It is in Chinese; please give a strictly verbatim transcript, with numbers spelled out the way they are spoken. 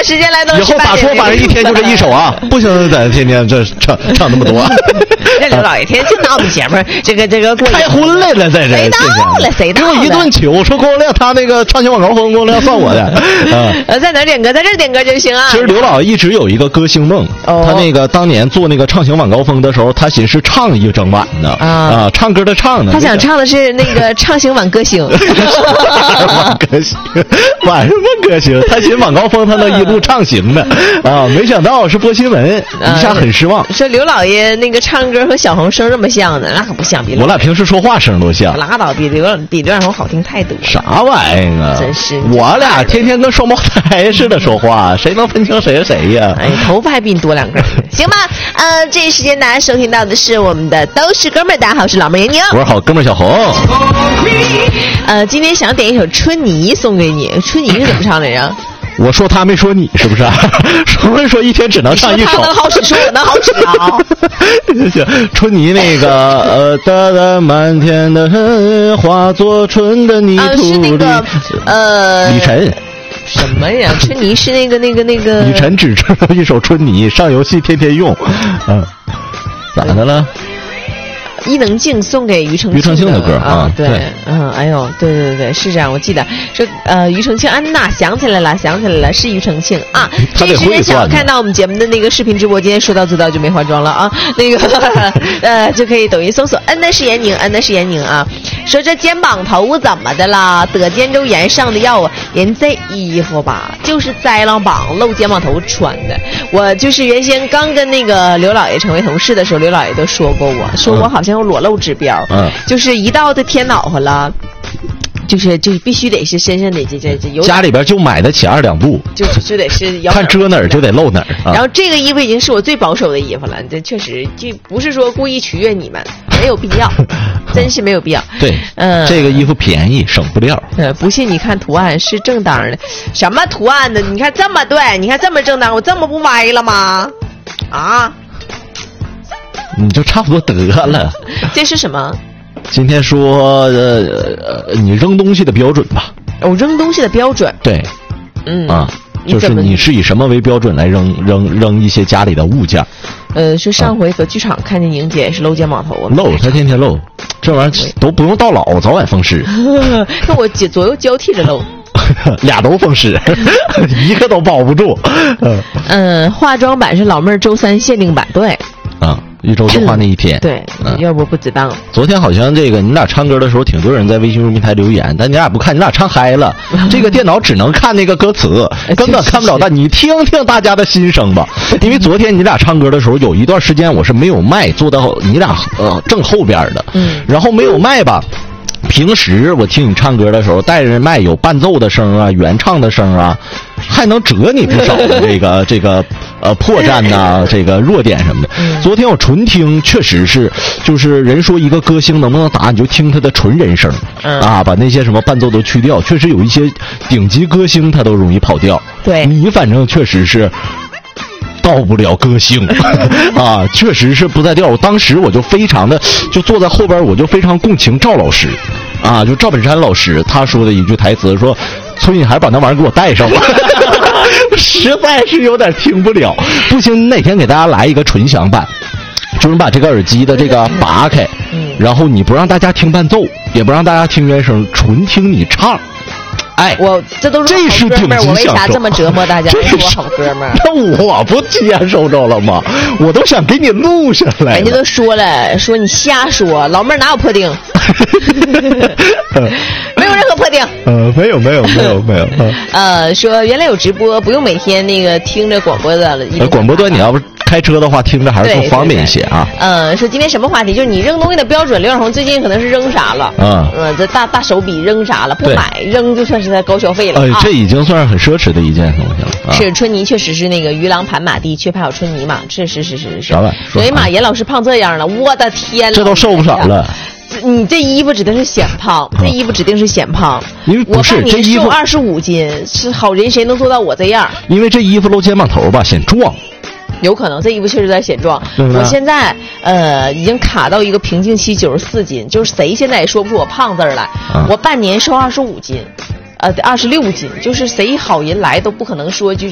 时间来到以后打说反正一天就这一首啊，不行咱天天这唱唱那么多。 这刘老爷天天拿我们节目这个这个开荤来了，在这谁到了谁到了， 给我一顿酒，说光亮他那个畅行晚高峰光亮算我的。 呃，在哪儿点歌，在这儿点歌就行啊。 其实刘老一直有一个歌星梦， 哦、 他那个当年做那个畅行晚高峰的时候，他寻思唱一整晚呢啊啊，唱歌的唱呢。 他想唱的是那个畅行晚歌星。 晚歌星，晚什么歌星？他寻晚高峰，他能一路畅行的啊，没想到是播新闻，一下很失望。 呃、说刘老爷那个唱歌和小红声这么像呢，那可不像。比我俩平时说话声都像。 拉倒，比刘比刘亚红好听太多了。 啥玩意儿啊！ 真是， 我俩天天跟双胞胎似的说话，谁能分清谁是谁呀？ 哎，头发还比你多两根。行吧，呃，这一时间大家收听到的是我们的都是哥们儿，大家好，我是老妹儿宁宁， 我是好哥们儿小红。 呃，今天想点一首《春泥》送给你，《春泥》是怎么唱来着？ 我说他没说你是不是？说没说一天只能唱一首？ 他能好使，说我能好使啊！ 春泥那个呃，哒哒满天的化作春的泥土里， 啊、是那个呃， 李晨。 什么呀？春泥是那个那个那个。 李晨只唱了一首春泥，上游戏天天用。嗯，咋的了？ 伊能静送给庾澄庆庾澄庆的歌啊，对， 对嗯，哎呦，对对对，是这样，我记得这呃，庾澄庆，安娜想起来了，想起来了，是庾澄庆啊。这一时间想看到我们节目的那个视频直播间，说到做到就没化妆了啊，那个呃，就可以抖音搜索恩的是闫宁，恩的是闫宁啊。说这肩膀头怎么的啦？得肩周炎上的药啊，人这衣服吧，就是栽浪膀露肩膀头穿的。我就是原先刚跟那个刘老爷成为同事的时候，刘老爷都说过我，说我好像有裸露指标，嗯，就是一到这天恼火了。就是就必须得是身上得这这这有家里边就买得起二两布， 就就得是看遮哪儿就得露哪儿、啊。 然后这个衣服已经是我最保守的衣服了，这确实就不是说故意取悦你们，没有必要，真是没有必要。 对，嗯，这个衣服便宜，省布料。 呃，不信你看图案是正当的，什么图案的？你看这么对，你看这么正当，我这么不歪了吗？啊？ 你就差不多得了。 这是什么？ 今天说呃呃，你扔东西的标准吧。 我、哦、扔东西的标准。 对，嗯啊，就是你是以什么为标准来扔扔扔一些家里的物件？ 呃，是上回搁剧场看见宁姐是露肩膀头啊， 露，她天天露，这玩意儿都不用到老，早晚风湿。 那我左右交替着露。 俩都风湿，一个都保不住。 嗯、呃，化妆版是老妹儿周三限定版，对。 啊。一周就画那一天， 对，嗯、要不不知道。 昨天好像这个你俩唱歌的时候，挺多人在微信公众平台留言，但你俩不看，你俩唱嗨了。这个电脑只能看那个歌词，根本看不了。但你听听大家的心声吧，因为昨天你俩唱歌的时候，有一段时间我是没有麦，坐到你俩呃正后边的，嗯，然后没有麦吧。平时我听你唱歌的时候，带着麦有伴奏的声啊，原唱的声啊，还能折你不少的这个这个呃破绽呐、啊，这个弱点什么的。昨天我纯听，确实是，就是人说一个歌星能不能打，你就听他的纯人声啊，把那些什么伴奏都去掉。确实有一些顶级歌星他都容易跑调。 对， 你反正确实是。到不了歌星啊，确实是不在调。我当时我就非常的，就坐在后边，我就非常共情赵老师，啊，就赵本山老师他说的一句台词说：“崔，你还是把那玩意儿给我带上吧。”实在是有点听不了，不行，哪天给大家来一个纯享版，就是把这个耳机的这个拔开，然后你不让大家听伴奏，也不让大家听原声，纯听你唱。哎， 我这都是这是顶级享受。 我为啥这么折磨大家？这是我好哥们儿。 那我不接受着了吗？我都想给你录下来。 人家都说了，说你瞎说，老妹儿哪有破钉？没有任何破钉。 呃，没有，没有，没有，没有。 呃，说原来有直播，不用每天那个听着广播的了。 呃，广播端你要不开车的话，听着还是更方便一些啊。 嗯，说今天什么话题？就是你扔东西的标准。刘小红最近可能是扔啥了？ 啊， 呃，这大大手笔扔啥了？不买扔就算是在高消费了。 呃，这已经算是很奢侈的一件东西了。啊、 是春泥，确实是那个鱼郎盘马地，缺怕有春泥嘛？确实是是是。 啥玩意儿？哎呀妈，严老师胖这样了，我的天！ 这都瘦不少了。 你这衣服指定是显胖，这衣服指定是显胖。 因为不是这衣服二十五斤，是好人谁能做到我这样？ 因为这衣服露肩膀头吧，显壮。 有可能这衣服确实在显壮。我现在呃已经卡到一个瓶颈期，九十四斤，就是谁现在也说不出我胖字儿来。啊、我半年瘦二十五斤，呃二十六斤，就是谁好人来都不可能说就